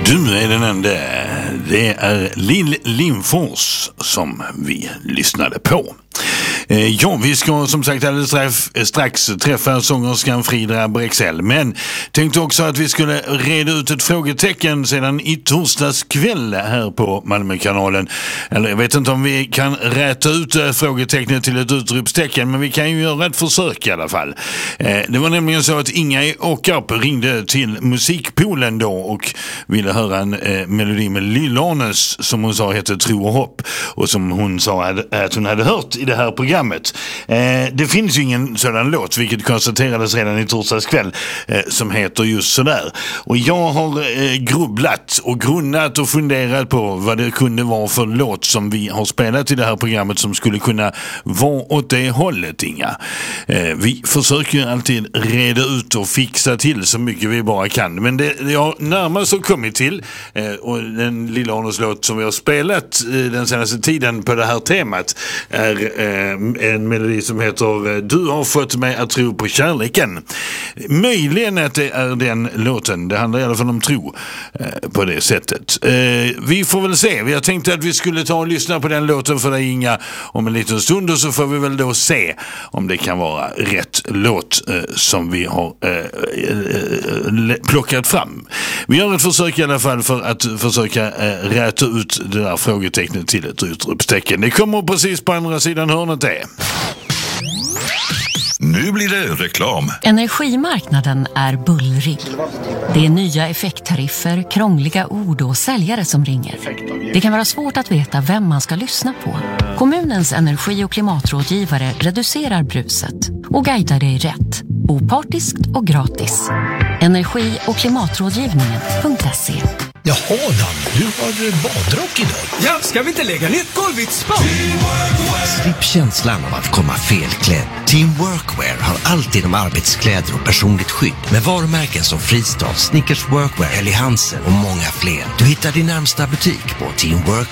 Du är den enda. Det är Lill Lindfors som vi lyssnade på. Ja, vi ska som sagt alldeles strax träffa sångerskan Frida Brexell. Men tänkte också att vi skulle reda ut ett frågetecken sedan i torsdags kväll här på Malmökanalen. Eller jag vet inte om vi kan rätta ut frågetecknet till ett utropstecken, men vi kan ju göra ett försök i alla fall. Det var nämligen så att Inga i Åkarp ringde till Musikpoolen då och ville höra en melodi med Lill-Arnes som hon sa heter Tro och hopp och som hon sa att hon hade hört i det här programmet. Det finns ju ingen sådan låt, vilket konstaterades redan i torsdags kväll, som heter just sådär. Och jag har grubblat och grunnat och funderat på vad det kunde vara för låt som vi har spelat i det här programmet som skulle kunna vara åt det hållet, Inga. Vi försöker ju alltid reda ut och fixa till så mycket vi bara kan. Men det har närmast så kommit till, och den Lill-Arnes låt som vi har spelat den senaste tiden på det här temat är en melodi som heter Du har fått mig att tro på kärleken. Möjligen att det är den låten. Det handlar i alla fall om tro på det sättet. Vi får väl se. Vi har tänkt att vi skulle ta och lyssna på den låten för dig, Inga, om en liten stund, och så får vi väl då se om det kan vara rätt låt som vi har plockat fram. Vi gör ett försök i alla fall för att försöka räta ut det där frågetecknet till ett utropstecken. Det kommer precis på andra sidan hörnet det. Nu blir det reklam. Energimarknaden är bullrig. Det är nya effekttariffer, krångliga ord och säljare som ringer. Det kan vara svårt att veta vem man ska lyssna på. Kommunens energi- och klimatrådgivare reducerar bruset och guidar dig rätt. Opartiskt och gratis. Energi- och klimatrådgivningen.se. Jaha Dan, du har badrock idag. Ja, ska vi inte lägga ner ett golvitspann? Slipp känslan av att komma felklädd. Team Workwear har alltid de arbetskläder och personligt skydd med varumärken som Fristad, Snickers Workwear, Helly Hansen och många fler. Du hittar din närmsta butik på teamworkwear.se.